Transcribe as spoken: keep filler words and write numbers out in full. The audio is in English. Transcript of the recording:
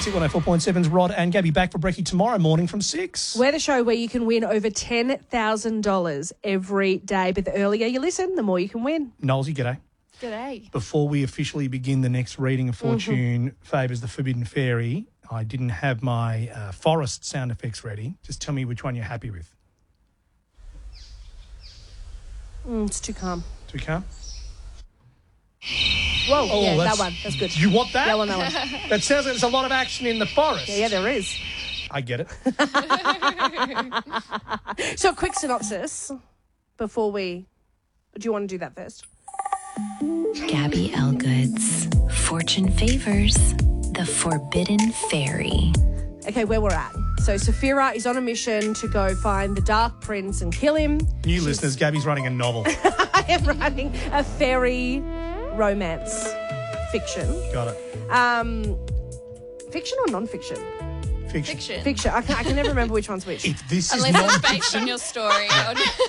Hit one oh four point seven's Rod and Gabby back for brekkie tomorrow morning from six. We're the show where you can win over ten thousand dollars every day. But the earlier you listen, the more you can win. Knowlesy, g'day. G'day. Before we officially begin the next reading of Fortune mm-hmm. favours the Forbidden Fairy, I didn't have my uh, forest sound effects ready. Just tell me which one you're happy with. Mm, it's too calm. Too calm? Whoa, oh, yeah, that one. That's good. You want that? That one, that one. That sounds like there's a lot of action in the forest. Yeah, yeah, there is. I get it. So a quick synopsis before we... Do you want to do that first? Gabby Elgood's Fortune Favors the Forbidden Fairy. Okay, where we're at. So Saphira is on a mission to go find the Dark Prince and kill him. New She's... listeners, Gabby's running a novel. I am running a fairy romance fiction. Got it. Um, fiction or non-fiction? Fiction. Fiction. Fiction. I can, I can never remember which one's which. If this Unless is it's based non-fiction, on your story.